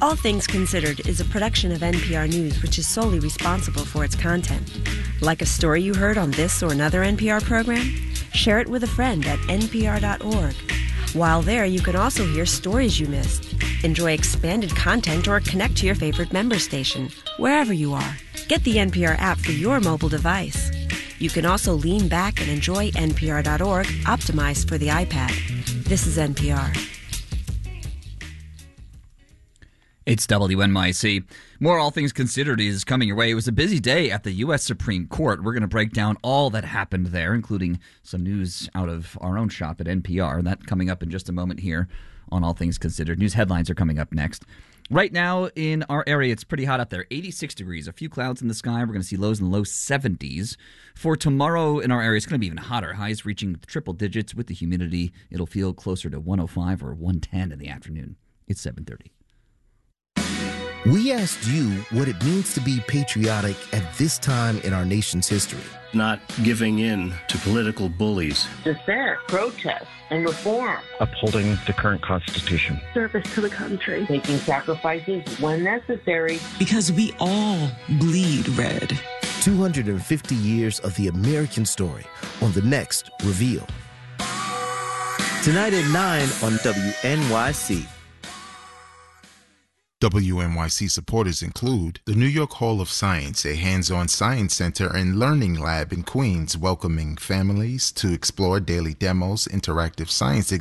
All Things Considered is a production of NPR News, which is solely responsible for its content. Like a story you heard on this or another NPR program? Share it with a friend at npr.org. While there, you can also hear stories you missed, enjoy expanded content, or connect to your favorite member station, wherever you are. Get the NPR app for your mobile device. You can also lean back and enjoy npr.org, optimized for the iPad. This is NPR. It's WNYC. More All Things Considered is coming your way. It was a busy day at the U.S. Supreme Court. We're going to break down all that happened there, including some news out of our own shop at NPR. That coming up in just a moment here on All Things Considered. News headlines are coming up next. Right now in our area, it's pretty hot out there. 86 degrees, a few clouds in the sky. We're going to see lows in the low 70s. For tomorrow in our area, it's going to be even hotter. Highs reaching triple digits with the humidity. It'll feel closer to 105 or 110 in the afternoon. It's 7:30. We asked you what it means to be patriotic at this time in our nation's history. Not giving in to political bullies. Dissent, protest, and reform. Upholding the current Constitution. Service to the country. Making sacrifices when necessary. Because we all bleed red. 250 years of the American story on the next Reveal. Tonight at 9 on WNYC. WNYC supporters include the New York Hall of Science, a hands-on science center and learning lab in Queens, welcoming families to explore daily demos, interactive science